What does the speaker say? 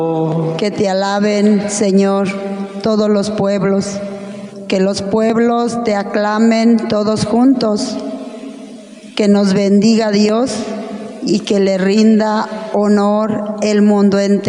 Que te alaben, Señor, todos los pueblos. Que los pueblos te aclamen todos juntos. Que nos bendiga Dios y que le rinda honor el mundo entero.